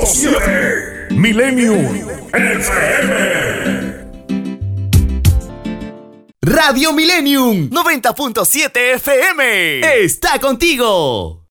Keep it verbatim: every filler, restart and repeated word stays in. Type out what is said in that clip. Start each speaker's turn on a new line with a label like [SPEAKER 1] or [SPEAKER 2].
[SPEAKER 1] siete. Millennium F M.
[SPEAKER 2] Radio Millennium noventa punto siete F M está contigo.